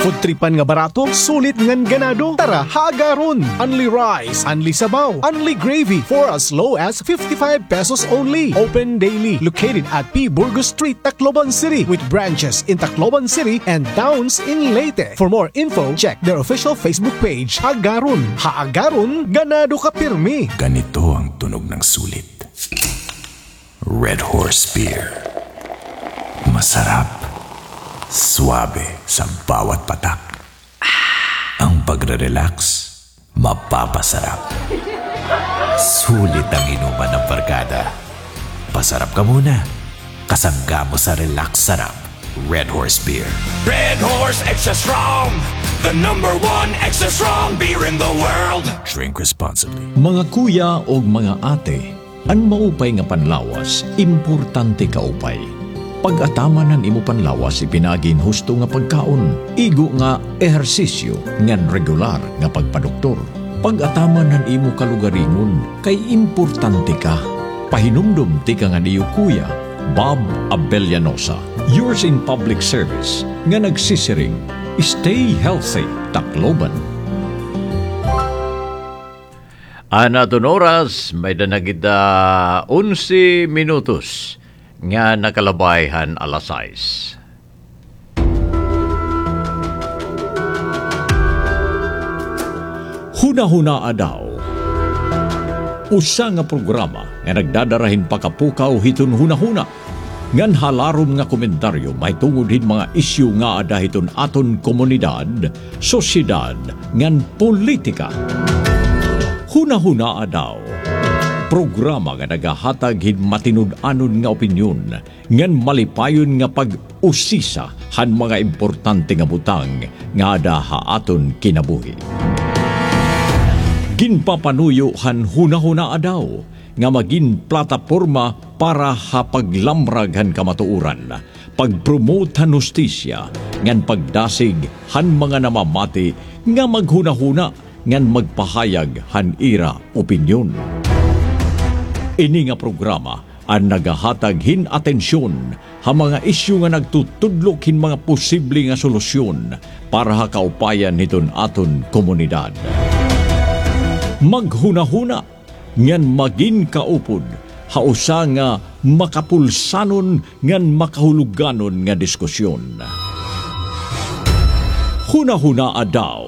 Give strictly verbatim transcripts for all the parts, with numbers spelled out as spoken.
Food tripan nga barato, sulit ngan ganado. Tara, hagaron! Only rice, only sabaw, only gravy for as low as fifty-five pesos only. Open daily, located at P. Burgos Street, Tacloban City, with branches in Tacloban City and Downs in Leyte. For more info, check their official Facebook page. Hagaron, hagaron, ganado ka pirmi. Ganito ang tunog ng sulit. Red Horse Beer. Masarap. Suabe sa bawat patak. Ang pagre-relax, mapapasarap. Sulit ang inuman ng barkada. Pasarap ka muna. Kasangga mo sa relax sarap. Red Horse Beer. Red Horse Extra Strong, the number one extra strong beer in the world. Drink responsibly. Mga kuya o mga ate, ang maupay nga panlawas, importante ka upay. Pag-ataman ng imo panlawas, ipinagin husto nga pagkaon. Igo nga ehersisyo ngan regular nga pagpadoktor. Pag-ataman ng imo kalugaringon, kay importante ka. Pahinumdum ti ka nga niyo kuya, Bob Abellanosa. Yours in public service, nga nagsisiring, stay healthy, Tacloban. Anaton oras, may danagida onse minutos nga nakalabayhan alas sais. Huna-huna adaw. Usa nga programa nga nagdadarahin pakapukaw hiton huna-huna. Ngan halarom nga komentaryo may tungod hin mga isyu nga adahiton aton komunidad, sosyedad, ngan politika. Huna-huna adaw. Programa nga nagahatag hin matinud-anon nga opinyon ngan malipayon nga pag-usisa han mga importante nga butang nga ada haaton kinabuhi. Ginpapanuyo han huna-huna adaw nga maging plataporma para hapaglamrag han kamatuuran, pagpromote han hustisya, ngan pagdasig han mga namamati nga maghuna-huna ngan magpahayag han ira opinyon. Ini nga programa ang nagahatag hin atensyon ha mga isyu nga nagtutudlok hin mga posible nga solusyon para ha kaupayan niton aton komunidad. Maghuna-huna ngan magin kaupod hausa nga makapulsanon ngan makahuluganon nga diskusyon. Huna-huna adaw.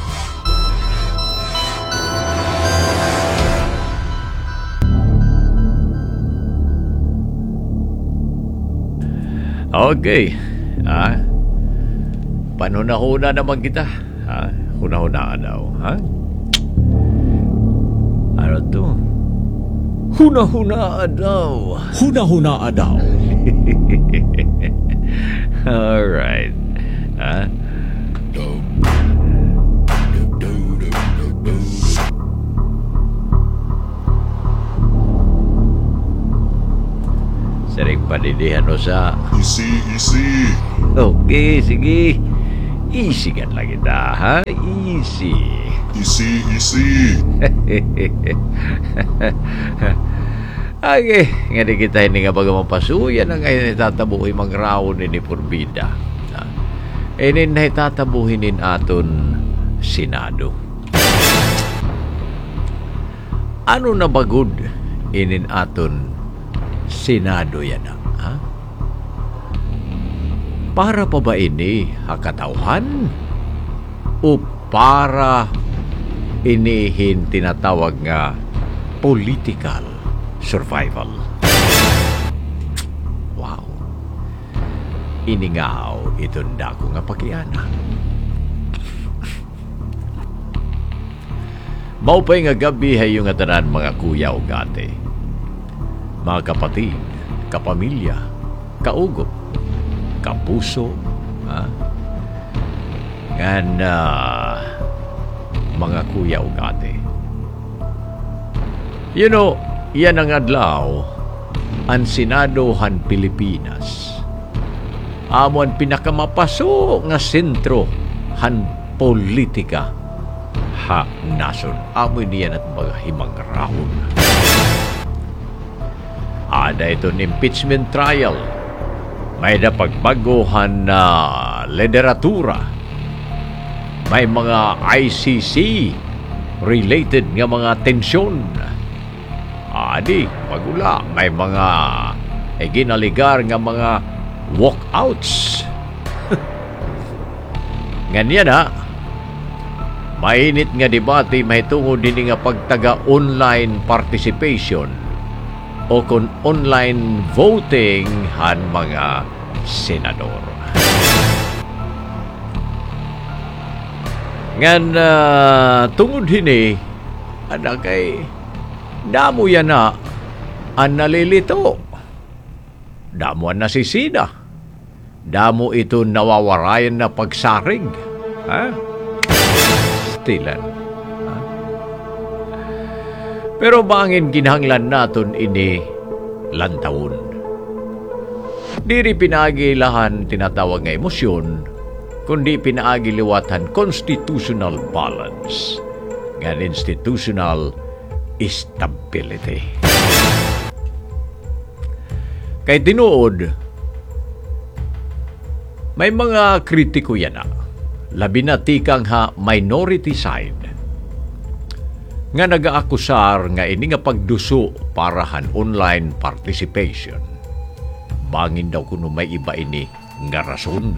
Okay. Ha? Panhuna-huna naman kita. Ha? Huna-huna daw. Ha? Ano to? Huna-huna daw. Huna-huna adaw. Alright. Ha? Sering panidihan o sa... Easy, easy. Okay, sige. Easy kan lang kita, ha? Easy. Easy, easy. Okay, nga di kita hindi nga baga mapasuyan ang ngayon itatabuhin mangraon ni Purbida. Ini na itatabuhin in aton Senado. Ano na bagod inin aton Senado yan ang, ha? Para pa ba ini hakatauhan? O para inihin tinatawag nga political survival? Wow. Iningaw itong dako nga pakiana. Maupay nga gabi hayong atanan mga kuya o gate. Mga kapatid, kapamilya, kaugo, kapuso, ha? Ngan uh, mga kuya o gate. You know, yan ang adlaw ang Senado han Pilipinas. Amon pinakamapaso nga sentro han politika ha nason. Amo niyan at mga himangrahon. Ada ito impeachment trial. May na pagbaguhan na lideratura may mga I C C related nga mga tensyon. Adi, magula, may mga e ginaligar nga mga walkouts. Ganyan ha. Mainit nga debate mahitungod din nga pagtaga online participation o kung online voting han mga senador. Ngan uh, tungod hini ada kay damo yan na ang nalilito. Damo ang nasisida. Damo ito nawawarayan na pagsarig. Ha? Stilan. Ha? Pero bangin ginhanglan naton ini lantawon. Diri pinagilahan tinatawag nga emosyon, kundi pinaagiliwatan constitutional balance and institutional stability. Kay tinuod, may mga kritiko yan na, labi na tikang ha minority side, nga nag-aakusar nga ini nga pagduso para han online participation. Bangin daw kuno may iba ini nga rason.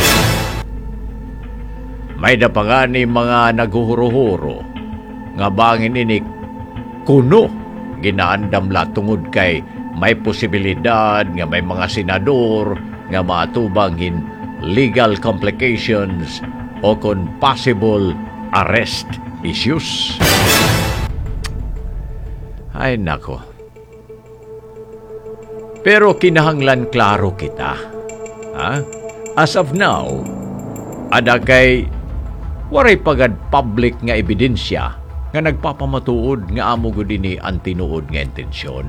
May da pa nga ni mga naguhuro-huro nga bangin ini kuno ginaandam la tungod kay may posibilidad nga may mga senador nga matubangin legal complications o kon possible arrest issues. Ay nako. Pero kinahanglan klaro kita. Ha? As of now, ada kay waray pagad public nga ebidensya nga nagpapamatuod nga amo gud ini ang tinuod nga intensyon.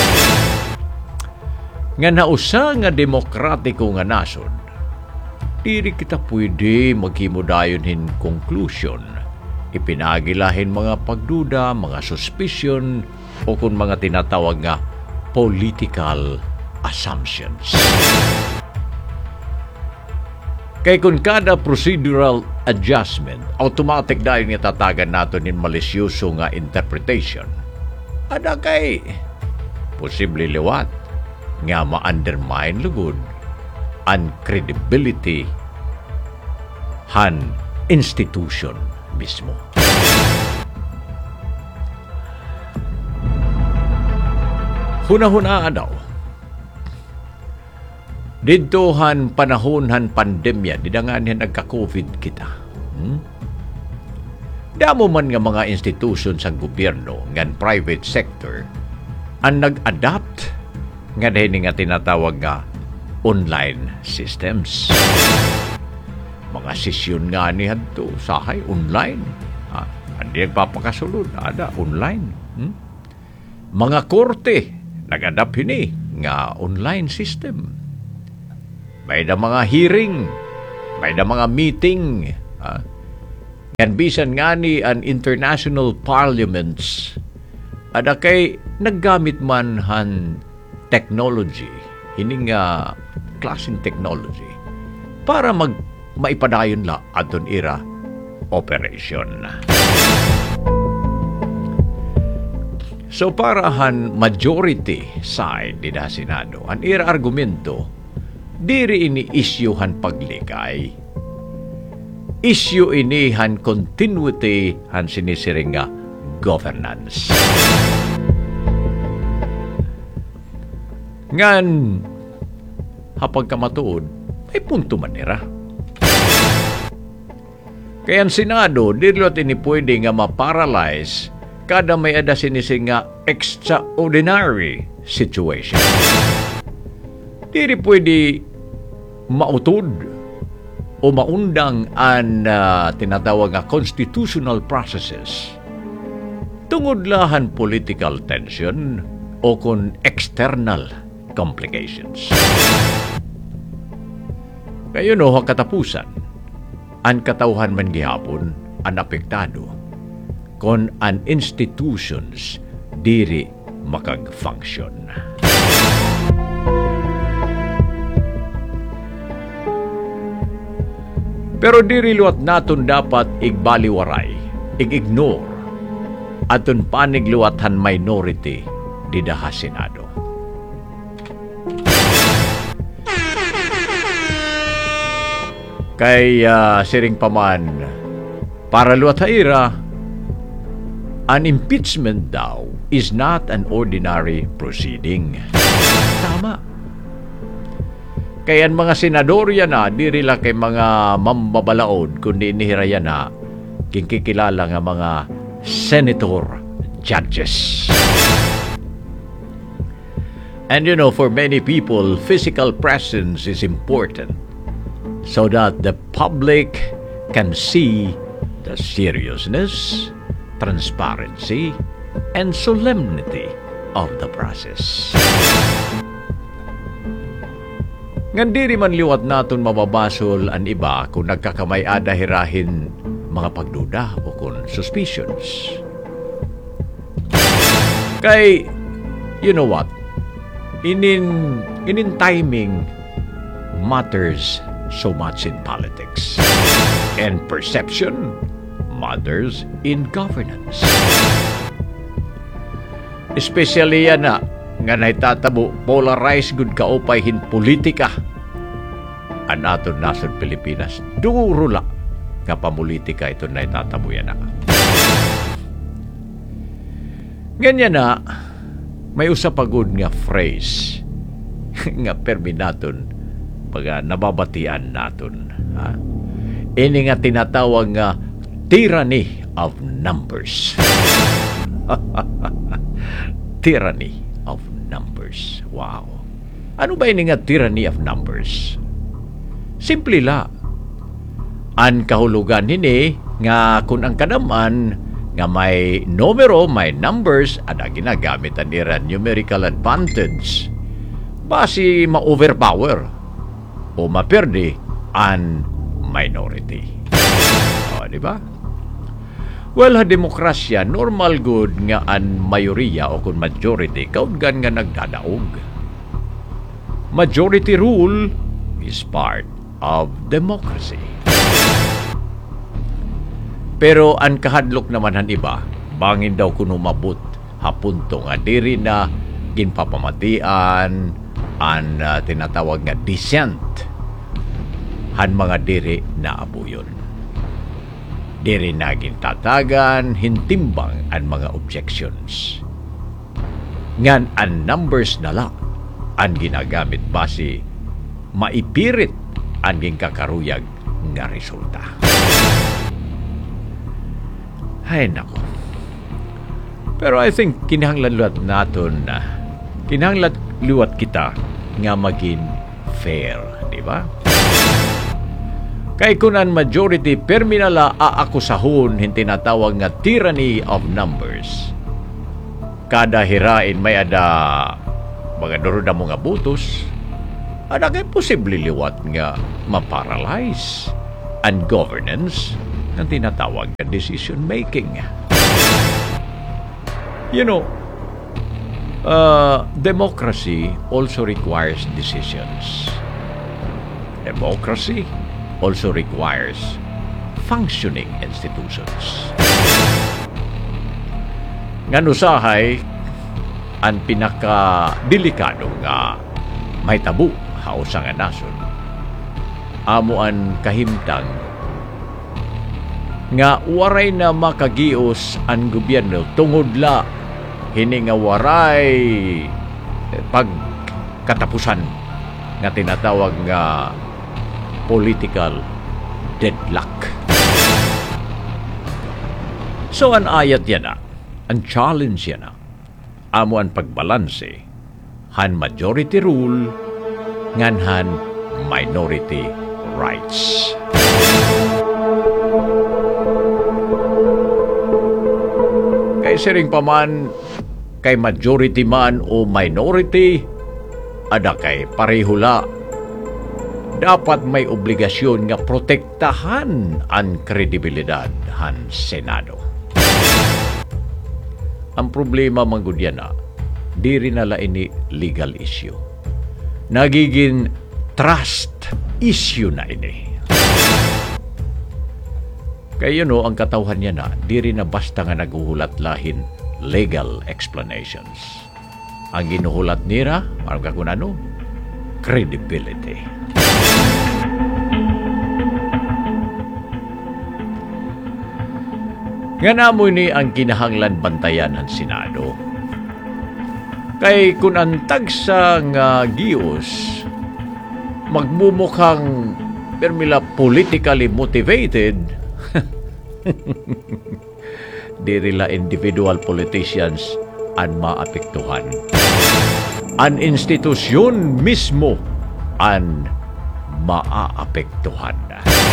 Nga nausa nga demokratiko nga nasod, diri kita pwede maghimudayon hin conclusion. Ipinagilahin mga pagduda, mga suspicion, o kung mga tinatawag nga political assumptions. Kay kung kada procedural adjustment, automatic dahil nga tatagan natin in malisyoso nga interpretation, ada kay posible liwat nga ma-undermine lugod ang credibility han institution mismo. Huna-huna daw. Dito han panahon han pandemya, didangan yan nagka-COVID kita. Hmm? Damo man nga mga institusyon sa gobyerno, ngan private sector, ang nag-adapt nga dahil nga tinatawag nga online systems. Mga sesyon nga ni hadto sahay online. Ha? Hindi nagpapakasulod, ada online. Hmm? Mga korte nag-adapt hini nga online system. May da mga hearing, may da mga meeting. Ha? Yan bisan nga ni an international parliaments. Ada kay naggamit man han technology, hining nga klaseng technology, para mag maipadayon la aton ira operation. So para han majority side di da Senado, an ira argumento, diri ini issue han paglikay. Issue ini han continuity han sinisiring nga governance. Ngan hapag kamatuod, may punto man nira. Kaya ang Senado, dili ini pwede nga ma-paralyze kada may ada sinising nga extraordinary situation. Dili pwede mautod o maundang ang uh, tinatawag nga constitutional processes tungod lahan political tension o kon external complications. Kayo no, ang katapusan, ang katauhan man gihapon ang apektado kon an institutions diri makag-function. Pero diri luwat naton dapat igbaliwaray, ig-ignore, aton panigluwathan minority didaha Senado. Kay uh, siring paman, para luwat haira, an impeachment daw is not an ordinary proceeding. Tama. Kaya mga senador yan na, diri lang kay mga mambabalaod, kundi nihira yan na, kinkikilala nga mga senator judges. And you know, for many people, physical presence is important so that the public can see the seriousness, transparency, and solemnity of the process. Ngan diri man liwat naton mababasol an iba kung nagkakamay-ada hirahin mga pagduda o kung suspicions. Kay, you know what? Inin, inin timing matters so much in politics. And perception matters in governance. Especially yan na, nga naitatabo, polarized good kaupay hin politika. An aton nasod Pilipinas, duro la nga pamulitika ito naitatabo yan na. Ganyan na, may usapagod nga phrase nga perminaton pag nababatian naton. Ha? Ini nga tinatawag nga tyranny of numbers. Tyranny of numbers. Wow. Ano ba ini nga tyranny of numbers? Simple la. An kahulugan hini nga kung ang kanaman nga may numero, may numbers, ada ginagamit ang nira numerical advantage basi ma-overpower o maperde an minority. O, di ba? Well, ha demokrasya, normal good nga an mayoriya o kung majority, kaudgan nga nagdadaog. Majority rule is part of democracy. Pero ang kahadlok naman han iba, bangin daw kuno mabut hapunto nga diri na ginpapamatian an uh, tinatawag nga dissent han mga diri na abuyon. Diri na gintatagan, hintimbang ang mga objections. Ngan ang numbers nala ang ginagamit base maipirit ang gingkakaruyag nga resulta. Ay, nako. Pero I think kinahanglan luwat naton na kinahanglan luwat kita nga maging fair, di ba? Kay kunan majority perminala aakusahon hin tinatawag nga tyranny of numbers. Kada hirain may ada mga duruda mo nga butos, ada kay posible liwat nga maparalyze ang governance ng tinatawag na decision making. You know, uh, democracy also requires decisions. Democracy also requires functioning institutions. Ngano sahay ang pinaka-delikado nga may tabu hausa nga nason. Amo ang kahimtang nga waray na makagios ang gobyerno tungod la hini nga waray pagkatapusan nga tinatawag nga political deadlock. So an ayat yan na, ang challenge yan na, amo ang pagbalanse han majority rule ngan han minority rights. Kay siring paman, kay majority man o minority, ada kay parehula. Dapat may obligasyon nga protektahan ang kredibilidad han Senado. Ang problema manggudyan na, diri nala ini legal issue. Nagiging trust issue na ini. Kaya no, ang katawhan niya na, di rin na basta nga naguhulat lahin legal explanations. Ang ginuhulat nira, alam ka kung ano? Credibility. Nga namo ni ang kinahanglan bantayan ng Senado. Kay kun ang tagsa nga gios magmumukhang permila politically motivated, dirila individual politicians ang maapektuhan. Ang institusyon mismo ang maaapektuhan.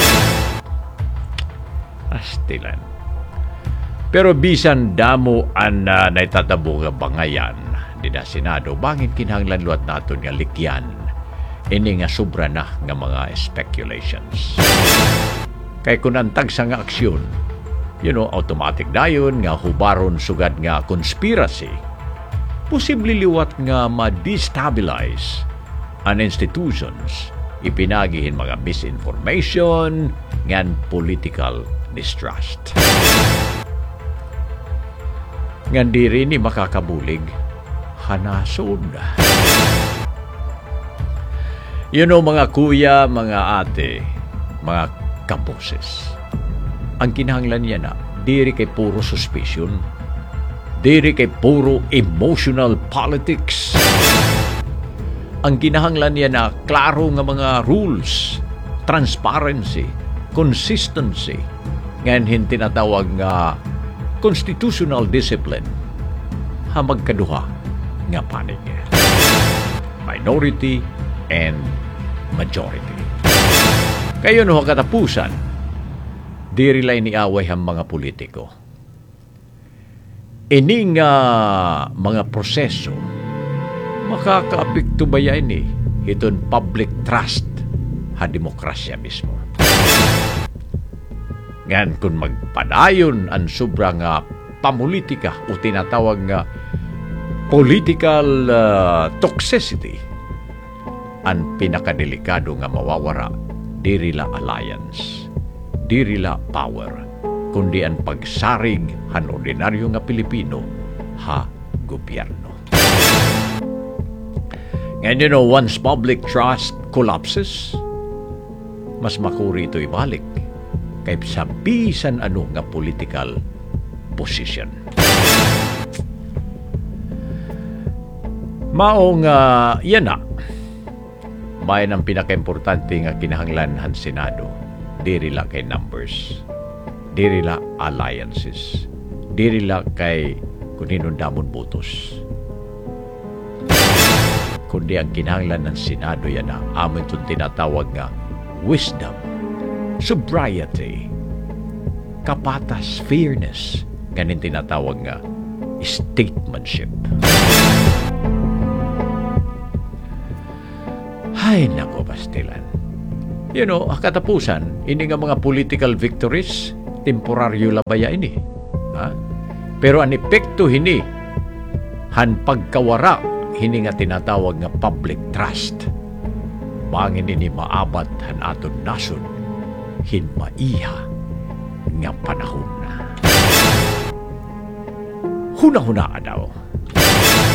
Astilan. Pero bisan damo ang uh, naitatabo nga bangayan di da Senado, bangin kinahanglan luat naton nga likyan ini nga sobra na nga mga speculations. Kay kun ang tagsa nga aksyon, you know, automatic dayon nga hubaron sugad nga conspiracy, posible liwat nga ma-destabilize ang institutions, ipinagihin mga misinformation ngan political distrust. Ngan di rin ni makakabulig hanason. You know, mga kuya, mga ate, mga kaboses, ang kinahanglan niya na, diri kay puro suspicion, diri kay puro emotional politics. Ang kinahanglan niya na, klaro nga mga rules, transparency, consistency, ngayon hindi tinatawag nga constitutional discipline, ha magkaduha nga panig. Minority and majority. Kayo no katapusan, diri lay ni away ang mga politiko. Ining uh, mga proseso makakaapekto ba yan eh iton public trust ha demokrasya mismo. Ngan kung magpadayon ang sobrang uh, pamulitika o tinatawag nga political uh, toxicity, ang pinakadelikado nga mawawara diri la alliance, diri la power, kundi ang pagsarig han ordinaryo nga Pilipino ha gobyerno. And you know, once public trust collapses, mas makuri ito ibalik kay sa bisan ano nga political position. Maong uh, yan na, may ang pinaka-importante nga kinahanglan han Senado, diri la kay numbers, diri la alliances, diri la kay kunino damon botos. Kundi ang kinahanglan ng Senado yan na amin itong tinatawag nga wisdom, sobriety, kapatas, fairness, ganin tinatawag nga statesmanship. Ay, nako, Bastilan. You know, katapusan, ini nga mga political victories, temporaryo labaya ini. Ha? Pero ang epekto hini, han pagkawara, hini nga tinatawag nga public trust. Bangin ini maabat han aton nasod, hinmaiha nga panahon na. Huna-huna daw.